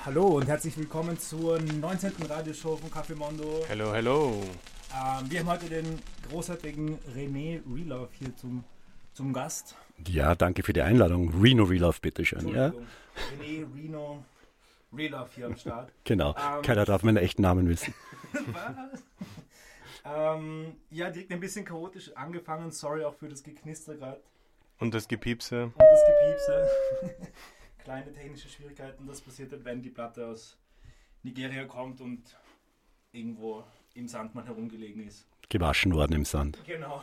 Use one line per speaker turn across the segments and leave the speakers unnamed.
Hallo und herzlich willkommen zur 19. Radioshow von Café Mondo.
Hello, hello.
Wir haben heute den großartigen René Relove hier zum Gast.
Ja, danke für die Einladung. Reno Relove, bitteschön. Ja?
René Reno Relove hier am Start.
Genau, keiner darf meinen echten Namen wissen.
Was? Direkt ein bisschen chaotisch angefangen. Sorry auch für das Geknister gerade.
Und das Gepiepse.
Und das Gepiepse. Kleine technische Schwierigkeiten. Das passiert halt, wenn die Platte aus Nigeria kommt und irgendwo im Sand mal herumgelegen ist.
Gewaschen worden im Sand.
Genau.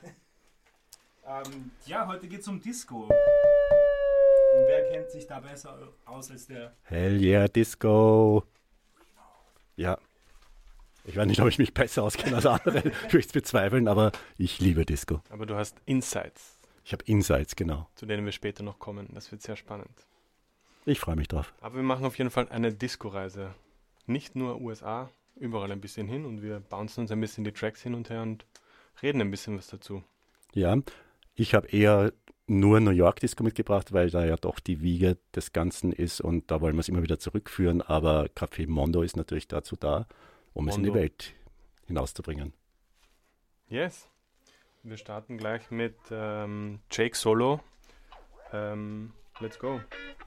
Heute geht es um Disco. Und wer kennt sich da besser aus als der...
Hell yeah, Disco. Ja. Ich weiß nicht, ob ich mich besser auskenne als andere. Ich würde es bezweifeln, aber ich liebe Disco.
Aber du hast Insights.
Ich habe Insights, genau.
Zu denen wir später noch kommen. Das wird sehr spannend.
Ich freue mich drauf.
Aber wir machen auf jeden Fall eine Disco-Reise. Nicht nur USA, überall ein bisschen hin und wir bouncen uns ein bisschen die Tracks hin und her und reden ein bisschen was dazu.
Ja, ich habe eher nur New York Disco mitgebracht, weil da ja doch die Wiege des Ganzen ist und da wollen wir es immer wieder zurückführen, aber Café Mondo ist natürlich dazu da, um es in die Welt hinauszubringen.
Yes. Wir starten gleich mit Jake Solo. Let's go.